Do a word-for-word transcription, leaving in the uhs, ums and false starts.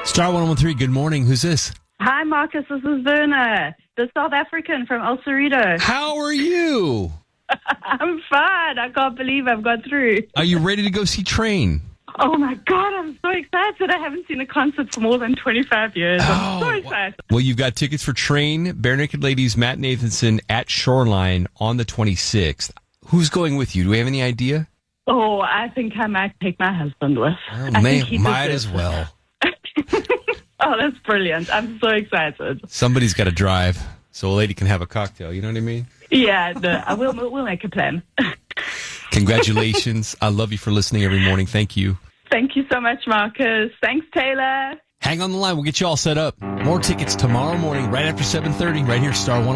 Star one oh one three, good morning. Who's this? Hi, Marcus. This is Verna, the South African from El Cerrito. How are you? I'm fine. I can't believe I've got through. Are you ready to go see Train? Oh, my God. I'm so excited. I haven't seen a concert for more than twenty-five years. I'm so Oh, excited. Well, you've got tickets for Train, Bare Naked Ladies, Matt Nathanson at Shoreline on the twenty-sixth. Who's going with you? Do we have any idea? Oh, I think I might take my husband with. Oh, I may, think he might deserves as well. Oh, that's brilliant. I'm so excited. Somebody's got to drive so a lady can have a cocktail. You know what I mean? Yeah, no, I will, we'll make a plan. Congratulations. I love you for listening every morning. Thank you. Thank you so much, Marcus. Thanks, Taylor. Hang on the line. We'll get you all set up. More tickets tomorrow morning right after seven thirty right here, Star one.